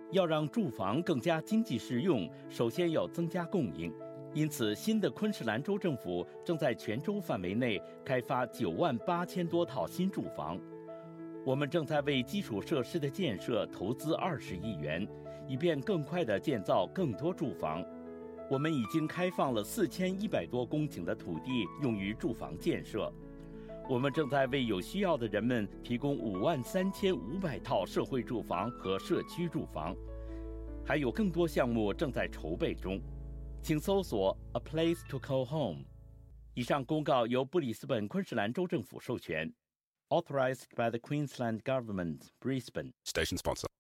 要让住房更加经济适用，首先要增加供应。因此，新的昆士兰州政府正在全州范围内开发98000多套新住房。我们正在为基础设施的建设投资20亿元，以便更快地建造更多住房。我们已经开放了4100多公顷的土地用于住房建设。我们正在为有需要的人们提供53500套社会住房和社区住房，还有更多项目正在筹备中。请搜索 A Place to Call Home。以上公告由布里斯本昆士兰州政府授权。Authorized by the Queensland Government, Brisbane. Station sponsor.